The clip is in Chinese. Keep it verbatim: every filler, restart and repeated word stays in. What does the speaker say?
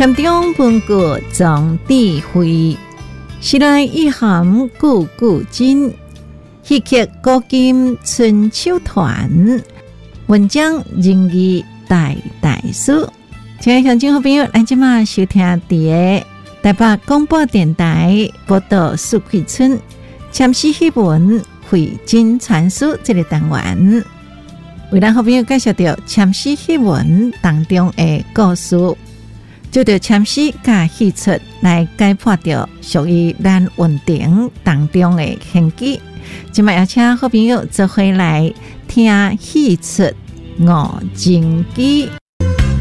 禅中文句藏智慧，时来意涵句句真。戏曲古今春秋团，文章仁义代代书。亲爱的乡亲好朋友，咱即马收听伫个台北广播电台报道苏慧春禅师戏文慧真传书这个单元，为咱好朋友介绍到禅师戏文当中的故事，就着禅师甲戏出来解破掉属于咱运程当中的陷阱。今麦要请好朋友做回来听戏出五经机。